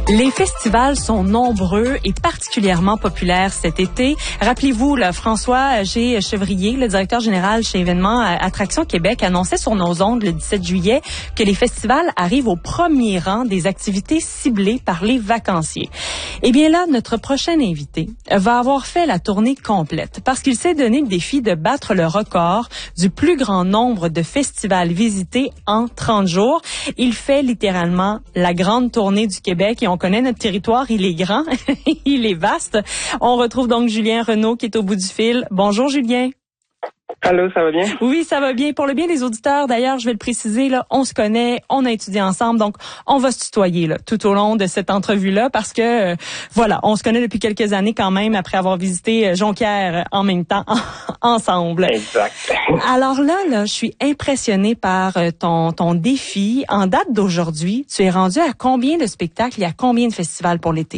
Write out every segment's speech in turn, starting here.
Les festivals sont nombreux et particulièrement populaires cet été. Rappelez-vous, là, François G. Chevrier, le directeur général chez Événements Attractions Québec, annonçait sur nos ondes le 17 juillet que les festivals arrivent au premier rang des activités ciblées par les vacanciers. Eh bien là, notre prochain invité va avoir fait la tournée complète parce qu'il s'est donné le défi de battre le record du plus grand nombre de festivals visités en 30 jours. Il fait littéralement la grande tournée du Québec et on connaît notre territoire, il est grand, il est vaste. On retrouve donc Julien Renaud qui est au bout du fil. Bonjour Julien. Allô, ça va bien? Oui, ça va bien. Pour le bien des auditeurs, d'ailleurs, je vais le préciser, là, on se connaît, on a étudié ensemble, donc on va se tutoyer là, tout au long de cette entrevue-là parce que, voilà, on se connaît depuis quelques années quand même après avoir visité Jonquière en même temps ensemble. Exact. Alors là, je suis impressionnée par ton défi. En date d'aujourd'hui, tu es rendu à combien de spectacles et à combien de festivals pour l'été?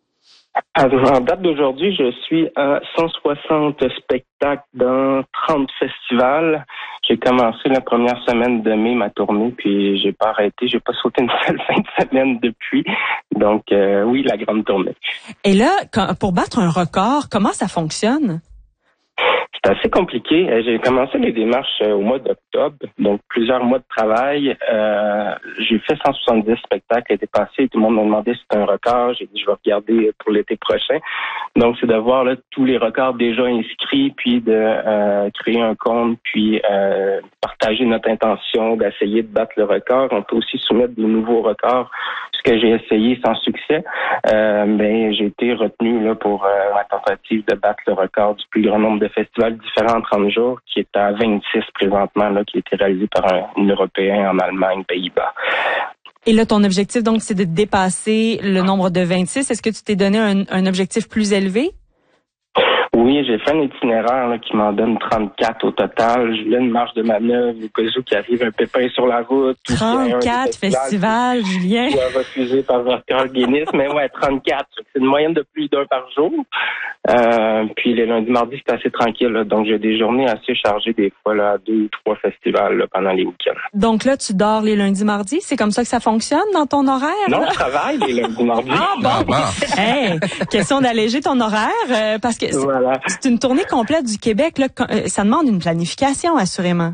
Alors, en date d'aujourd'hui, je suis à 160 spectacles dans 30 festivals. J'ai commencé la première semaine de mai ma tournée, puis j'ai pas arrêté. J'ai pas sauté une seule fin de semaine depuis. Donc, oui, la grande tournée. Et là, pour battre un record, comment ça fonctionne? C'est assez compliqué. J'ai commencé les démarches au mois d'octobre, donc plusieurs mois de travail. J'ai fait 170 spectacles l'été passé. Tout le monde m'a demandé si c'était un record. J'ai dit je vais regarder pour l'été prochain. Donc c'est de voir là, tous les records déjà inscrits, puis de créer un compte, puis partager notre intention d'essayer de battre le record. On peut aussi soumettre des nouveaux records, ce que j'ai essayé sans succès. Mais j'ai été retenu là pour ma tentative de battre le record du plus grand nombre de festivals différents en 30 jours, qui est à 26 présentement, là, qui a été réalisé par un Européen en Allemagne, Pays-Bas. Et là, ton objectif, donc, c'est de dépasser le nombre de 26. Est-ce que tu t'es donné un objectif plus élevé? Oui, j'ai fait un itinéraire là, qui m'en donne 34 au total. Je voulais une marge de manœuvre au cas où qu'il arrive un pépin sur la route. 34 festivals, Julien. Qui a refusé par record Guinness, mais ouais, 34. C'est une moyenne de plus d'un par jour. Puis les lundis, mardis, c'est assez tranquille. Là, donc j'ai des journées assez chargées des fois là, à 2 ou 3 festivals là, pendant les week-ends. Donc là, tu dors les lundis, mardis? C'est comme ça que ça fonctionne dans ton horaire? Non, là? je travaille les lundis, mardis. Ah bon? Hey, question d'alléger ton horaire parce que voilà. C'est une tournée complète du Québec. Là, ça demande une planification, assurément.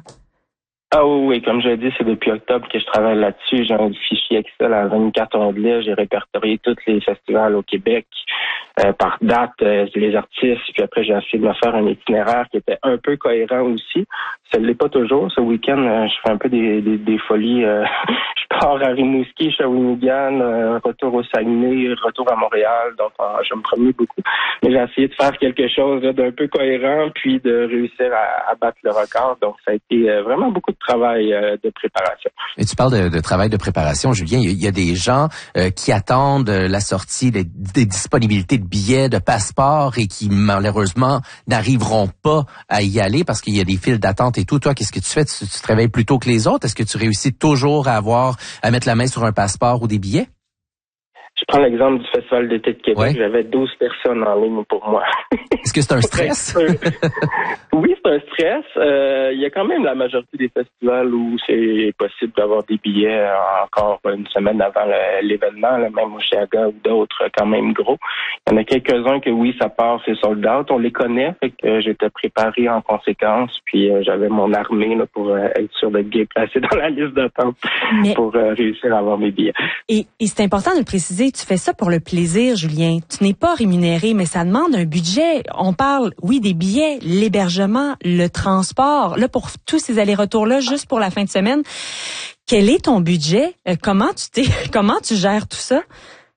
Ah oui, comme je l'ai dit, c'est depuis octobre que je travaille là-dessus. J'ai un fichier Excel à 24 onglets. J'ai répertorié tous les festivals au Québec par date, les artistes. Puis après, j'ai essayé de me faire un itinéraire qui était un peu cohérent aussi. Ça ne l'est pas toujours. Ce week-end, je fais un peu des folies. Je pars à Rimouski, Shawinigan, retour au Saguenay, retour à Montréal. Donc, je me promets beaucoup. Mais j'ai essayé de faire quelque chose là, d'un peu cohérent, puis de réussir à battre le record. Donc, ça a été vraiment beaucoup de travail de préparation. Et tu parles de travail de préparation, Julien. Il y a des gens qui attendent la sortie des disponibilités de billets, de passeports et qui, malheureusement, n'arriveront pas à y aller parce qu'il y a des files d'attente et tout. Toi, qu'est-ce que tu fais? Tu te réveilles plus tôt que les autres? Est-ce que tu réussis toujours à mettre la main sur un passeport ou des billets? Je prends l'exemple du Festival d'été de Québec. Ouais. J'avais 12 personnes en ligne pour moi. Est-ce que c'est un stress? Oui, c'est un stress. Il y a quand même la majorité des festivals où c'est possible d'avoir des billets encore une semaine avant l'événement, là, même au Chiaga ou d'autres quand même gros. Il y en a quelques-uns que oui, ça part, c'est sold out. On les connaît, fait que j'étais préparé en conséquence. Puis j'avais mon armée là, pour être sûr d'être bien placé dans la liste d'attente pour réussir à avoir mes billets. Et c'est important de le préciser, tu fais ça pour le plaisir, Julien. Tu n'es pas rémunéré, mais ça demande un budget. On parle, oui, des billets, l'hébergement, le transport. Là, pour tous ces allers-retours-là, juste pour la fin de semaine, quel est ton budget? Comment tu gères tout ça?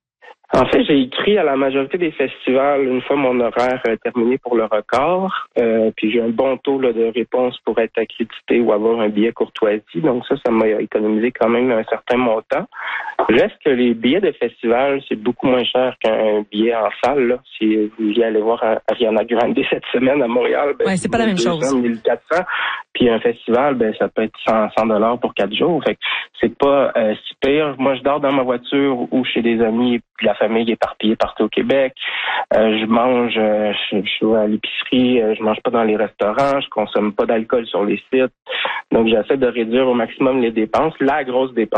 En fait, j'ai écrit à la majorité des festivals une fois mon horaire terminé pour le record. Puis j'ai un bon taux là, de réponse pour être accrédité ou avoir un billet courtoisie. Donc ça m'a économisé quand même un certain montant. Reste que les billets de festival, c'est beaucoup moins cher qu'un billet en salle. Là. Si vous voulez aller voir Ariana Grande cette semaine à Montréal, ouais, c'est pas la même chose. 1400. Puis un festival, ça peut être 100 $ pour 4 jours. Fait que c'est pas si pire. Moi, je dors dans ma voiture ou chez des amis, puis la famille éparpillée partout au Québec. Je mange, je suis à l'épicerie, je mange pas dans les restaurants, je consomme pas d'alcool sur les sites. Donc, j'essaie de réduire au maximum les dépenses. La grosse dépense,